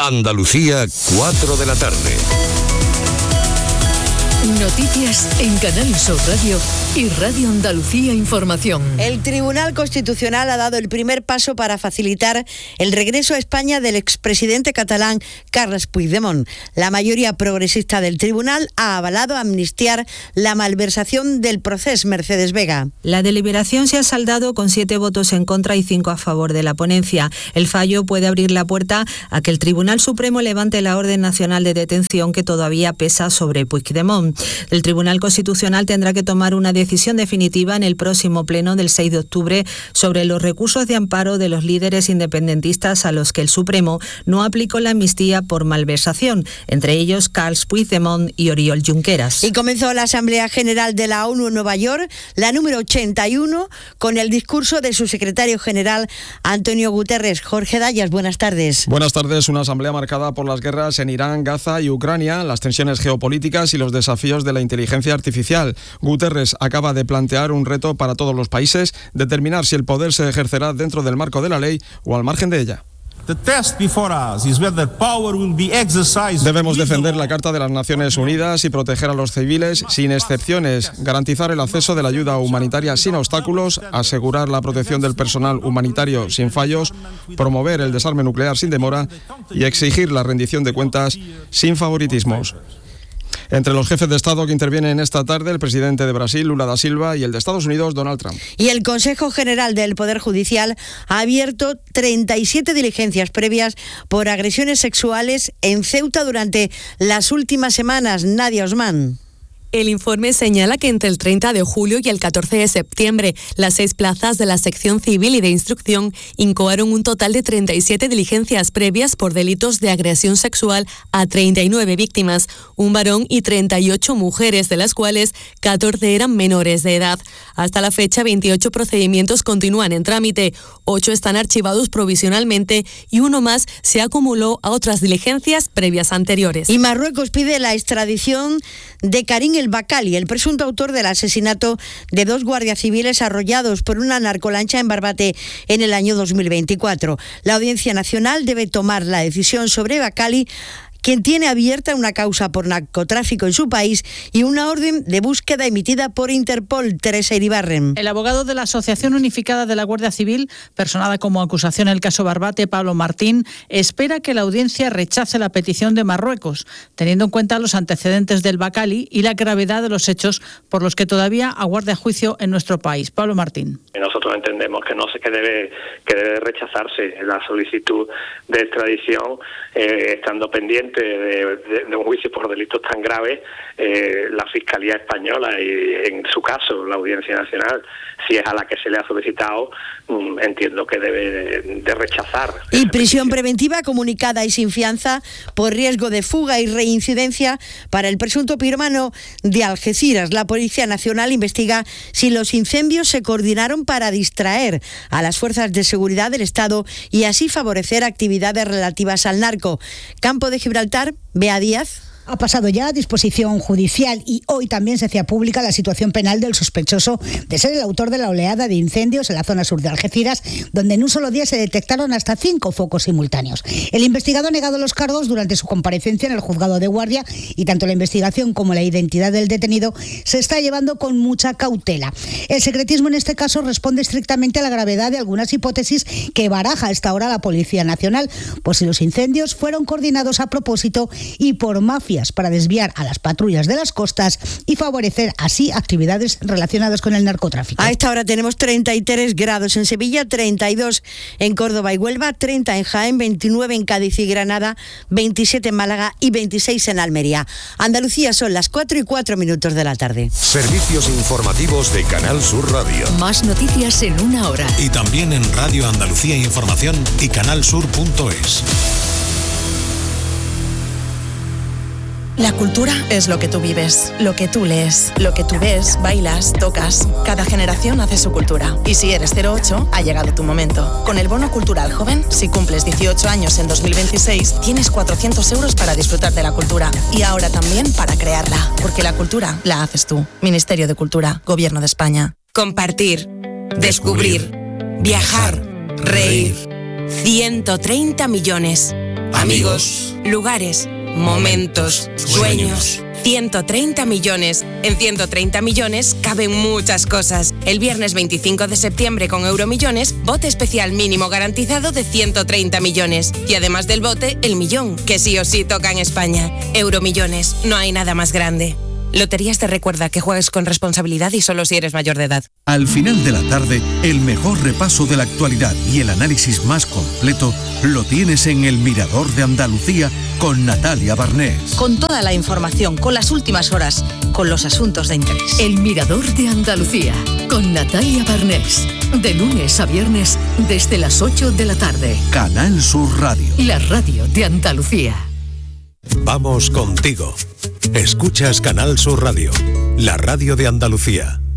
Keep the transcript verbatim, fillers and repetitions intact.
Andalucía, cuatro de la tarde. Noticias en Canal Sur Radio y Radio Andalucía Información. El Tribunal Constitucional ha dado el primer paso para facilitar el regreso a España del expresidente catalán Carles Puigdemont. La mayoría progresista del tribunal ha avalado amnistiar la malversación del procés. Mercedes Vega. La deliberación se ha saldado con siete votos en contra y cinco a favor de la ponencia. El fallo puede abrir la puerta a que el Tribunal Supremo levante la orden nacional de detención que todavía pesa sobre Puigdemont. El Tribunal Constitucional tendrá que tomar una decisión definitiva en el próximo pleno del seis de octubre sobre los recursos de amparo de los líderes independentistas a los que el Supremo no aplicó la amnistía por malversación, entre ellos Carles Puigdemont y Oriol Junqueras. Y comenzó la Asamblea General de la ONU en Nueva York, la número ochenta y uno, con el discurso de su secretario general Antonio Guterres. Jorge Dayas, buenas tardes. Buenas tardes. Una asamblea marcada por las guerras en Irán, Gaza y Ucrania, las tensiones geopolíticas y los desafíos de la inteligencia artificial. Guterres acaba de plantear un reto para todos los países: determinar si el poder se ejercerá dentro del marco de la ley o al margen de ella. Debemos defender la Carta de las Naciones Unidas y proteger a los civiles sin excepciones, garantizar el acceso de la ayuda humanitaria sin obstáculos, asegurar la protección del personal humanitario sin fallos, promover el desarme nuclear sin demora y exigir la rendición de cuentas sin favoritismos. Entre los jefes de Estado que intervienen esta tarde, el presidente de Brasil, Lula da Silva, y el de Estados Unidos, Donald Trump. Y el Consejo General del Poder Judicial ha abierto treinta y siete diligencias previas por agresiones sexuales en Ceuta durante las últimas semanas. Nadia Osman. El informe señala que entre el treinta de julio y el catorce de septiembre, las seis plazas de la sección civil y de instrucción incoaron un total de treinta y siete diligencias previas por delitos de agresión sexual a treinta y nueve víctimas, un varón y treinta y ocho mujeres, de las cuales catorce eran menores de edad. Hasta la fecha, veintiocho procedimientos continúan en trámite, ocho están archivados provisionalmente y uno más se acumuló a otras diligencias previas anteriores. Y Marruecos pide la extradición de Karim El Bakali, el presunto autor del asesinato de dos guardias civiles arrollados por una narcolancha en Barbate en el año dos mil veinticuatro. La Audiencia Nacional debe tomar la decisión sobre Bakali, quien tiene abierta una causa por narcotráfico en su país y una orden de búsqueda emitida por Interpol. Teresa Iribarren. El abogado de la Asociación Unificada de la Guardia Civil, personada como acusación en el caso Barbate, Pablo Martín, espera que la audiencia rechace la petición de Marruecos, teniendo en cuenta los antecedentes del Bakali y la gravedad de los hechos por los que todavía aguarda juicio en nuestro país. Pablo Martín. Nosotros entendemos que no sé que debe que debe rechazarse la solicitud de extradición, eh, estando pendiente De, de, de un juicio por delitos tan graves. eh, la Fiscalía Española y, en su caso, la Audiencia Nacional, si es a la que se le ha solicitado, mmm, entiendo que debe de, de rechazar. Y prisión preventiva comunicada y sin fianza por riesgo de fuga y reincidencia para el presunto piromano de Algeciras. La Policía Nacional investiga si los incendios se coordinaron para distraer a las fuerzas de seguridad del Estado y así favorecer actividades relativas al narco. Campo de Gibraltar, Bea Díaz. Ha pasado ya a disposición judicial y hoy también se hacía pública la situación penal del sospechoso de ser el autor de la oleada de incendios en la zona sur de Algeciras, donde en un solo día se detectaron hasta cinco focos simultáneos. El investigado ha negado los cargos durante su comparecencia en el juzgado de guardia y tanto la investigación como la identidad del detenido se está llevando con mucha cautela. El secretismo en este caso responde estrictamente a la gravedad de algunas hipótesis que baraja hasta ahora la Policía Nacional, por si los incendios fueron coordinados a propósito y por mafia para desviar a las patrullas de las costas y favorecer así actividades relacionadas con el narcotráfico. A esta hora tenemos treinta y tres grados en Sevilla, treinta y dos en Córdoba y Huelva, treinta en Jaén, veintinueve en Cádiz y Granada, veintisiete en Málaga y veintiséis en Almería. Andalucía, son las cuatro y cuatro minutos de la tarde. Servicios informativos de Canal Sur Radio. Más noticias en una hora. Y también en Radio Andalucía Información y canalsur punto es. La cultura es lo que tú vives, lo que tú lees, lo que tú ves, bailas, tocas. Cada generación hace su cultura. Y si eres cero ocho, ha llegado tu momento. Con el Bono Cultural Joven, si cumples dieciocho años en dos mil veintiséis, tienes cuatrocientos euros para disfrutar de la cultura. Y ahora también para crearla. Porque la cultura la haces tú. Ministerio de Cultura, Gobierno de España. Compartir, descubrir, viajar, reír. ciento treinta millones. amigos, lugares, momentos, sueños. ciento treinta millones. En ciento treinta millones caben muchas cosas. El viernes veinticinco de septiembre con Euromillones, bote especial mínimo garantizado de ciento treinta millones. Y además del bote, el millón, que sí o sí toca en España. Euromillones, no hay nada más grande. Loterías te recuerda que juegues con responsabilidad y solo si eres mayor de edad. Al final de la tarde, el mejor repaso de la actualidad y el análisis más completo lo tienes en El Mirador de Andalucía con Natalia Barnés. Con toda la información, con las últimas horas, con los asuntos de interés. El Mirador de Andalucía con Natalia Barnés. De lunes a viernes desde las ocho de la tarde. Canal Sur Radio. La radio de Andalucía. Vamos contigo. Escuchas Canal Sur Radio, la radio de Andalucía.